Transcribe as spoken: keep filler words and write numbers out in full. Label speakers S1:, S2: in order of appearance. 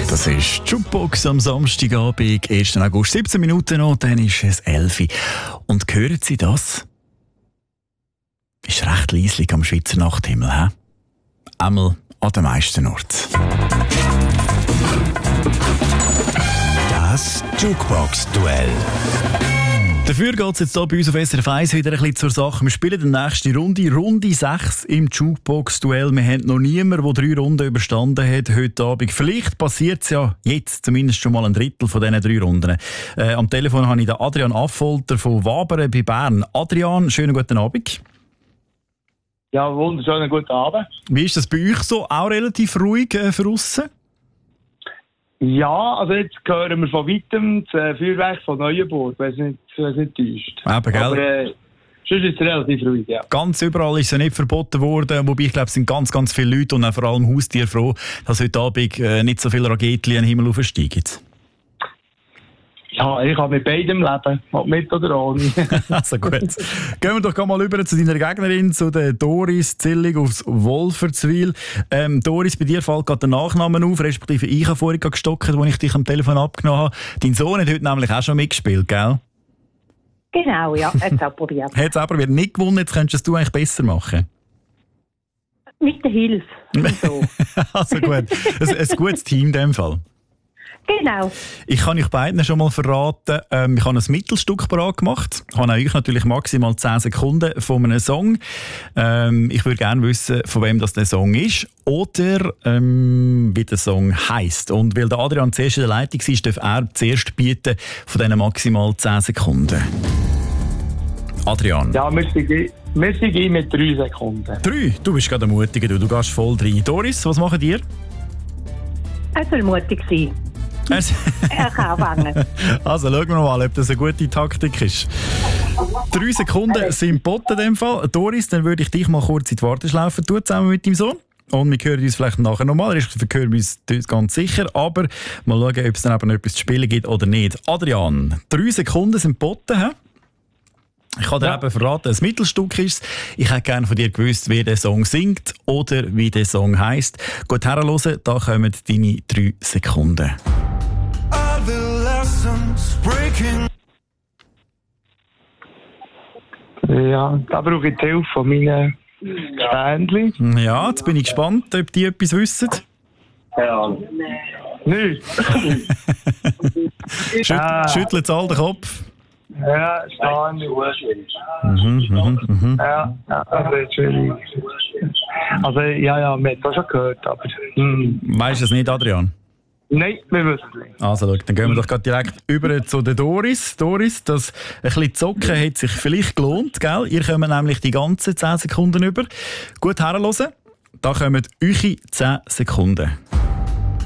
S1: Das ist Jukebox am Samstagabend, ersten August, siebzehn Minuten noch, dann ist es elf. Und hören Sie das? Ist recht leislich am Schweizer Nachthimmel, hä? Einmal an den meisten Orten.
S2: Das Jukebox-Duell.
S1: Dafür geht es jetzt hier bei uns auf S R F eins wieder ein bisschen zur Sache. Wir spielen die nächste Runde, Runde sechs im Jukebox-Duell. Wir haben noch niemanden, der drei Runden überstanden hat heute Abend. Vielleicht passiert es ja jetzt zumindest schon mal ein Drittel von diesen drei Runden. Äh, am Telefon habe ich den Adrian Affolter von Wabern bei Bern. Adrian, schönen guten Abend.
S3: Ja, wunderschönen guten Abend.
S1: Wie ist das bei euch so? Auch relativ ruhig äh, für aussen?
S3: Ja, also jetzt hören wir von weitem das Feuerwerk von Neuenburg, wenn es nicht, wenn es nicht täuscht.
S1: Eben, gell?
S3: Aber äh, sonst ist es relativ ruhig, ja.
S1: Ganz überall ist es ja nicht verboten worden, wobei ich glaube, es sind ganz, ganz viele Leute und auch vor allem Haustiere froh, dass heute Abend äh, nicht so viele Raketen in den Himmel aufsteigen.
S3: Ja, ich kann mit beidem leben, ob mit oder ohne.
S1: Also gut. Gehen wir doch mal über zu deiner Gegnerin, zu der Doris Zillig aus Wolfertswil. Ähm, Doris, bei dir fällt gerade der Nachname auf, respektive ich habe vorhin gestockt, als ich dich am Telefon abgenommen habe. Dein Sohn hat heute nämlich auch schon mitgespielt, gell?
S4: Genau, ja, hat es auch probiert.
S1: Hat es aber wieder nicht gewonnen, jetzt könntest du eigentlich besser machen.
S4: Mit der Hilfe. So.
S1: Also gut, ein, ein gutes Team in dem Fall.
S4: Genau.
S1: Ich kann euch beiden schon mal verraten, ähm, ich habe ein Mittelstück parat gemacht. Ich habe euch natürlich maximal zehn Sekunden von einem Song. Ähm, ich würde gerne wissen, von wem das der Song ist oder ähm, wie der Song heisst. Und weil der Adrian zuerst in der Leitung war, darf er zuerst bieten von diesen maximal zehn Sekunden. Adrian.
S3: Ja, wir sind, wir sind mit drei Sekunden.
S1: Drei? Du bist gerade mutig, du, du gehst voll rein. Doris, was macht ihr?
S4: Er soll mutig sein. Er kann anfangen.
S1: Also schauen wir mal, ob das eine gute Taktik ist. Drei Sekunden sind geboten in dem Fall. Doris, dann würde ich dich mal kurz in die Warteschlaufe tun, zusammen mit deinem Sohn. Und wir hören uns vielleicht nachher nochmal. Wir hören uns ganz sicher. Aber mal schauen, ob es dann eben etwas zu spielen gibt oder nicht. Adrian, drei Sekunden sind geboten. He? Ich kann dir ja. eben verraten, ein Mittelstück ist es. Ich hätte gerne von dir gewusst, wer der Song singt oder wie der Song heisst. Gut herhören, da kommen deine drei Sekunden.
S3: Ja, da brauche ich die Hilfe von meinen Ständchen.
S1: Ja, jetzt bin ich gespannt, ob die etwas wissen.
S3: Ja. Nicht.
S1: Schüt
S3: ah.
S1: Schüttelt all den Kopf.
S3: Ja, Ständchen.
S1: Mhm, mhm, mhm.
S3: Ja, ja, das ist schwierig. Also, ja, ja, man hat das schon gehört, aber... Hm.
S1: Weißt du es nicht, Adrian?
S3: Nein, wir wissen es nicht.
S1: Also, schau, dann gehen wir doch gerade direkt über zu der Doris. Doris, das ein bisschen Zocken hat sich vielleicht gelohnt, gell? Ihr kommt nämlich die ganzen zehn Sekunden über. Gut herhören. Da kommen eure zehn Sekunden.